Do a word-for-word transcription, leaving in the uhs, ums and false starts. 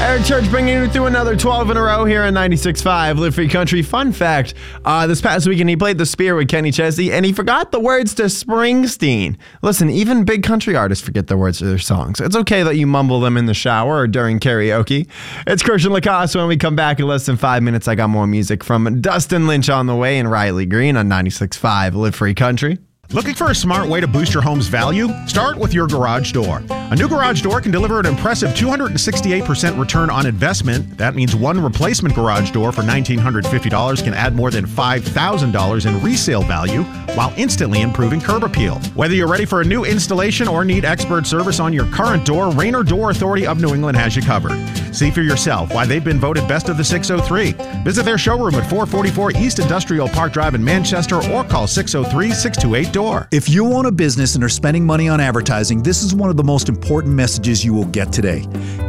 Eric Church bringing you through another twelve in a row here on ninety-six point five Live Free Country. Fun fact, uh, this past weekend he played the Spear with Kenny Chesney and he forgot the words to Springsteen. Listen, even big country artists forget the words to their songs. It's okay that you mumble them in the shower or during karaoke. It's Christian Lacoste. When we come back in less than five minutes, I got more music from Dustin Lynch on the way and Riley Green on ninety-six point five Live Free Country. Looking for a smart way to boost your home's value? Start with your garage door. A new garage door can deliver an impressive two hundred sixty-eight percent return on investment. That means one replacement garage door for one thousand nine hundred fifty dollars can add more than five thousand dollars in resale value while instantly improving curb appeal. Whether you're ready for a new installation or need expert service on your current door, Rainer Door Authority of New England has you covered. See for yourself why they've been voted best of the six oh three. Visit their showroom at four forty-four East Industrial Park Drive in Manchester or call six oh three, six two eight, D O O R. If you own a business and are spending money on advertising, this is one of the most important messages you will get today.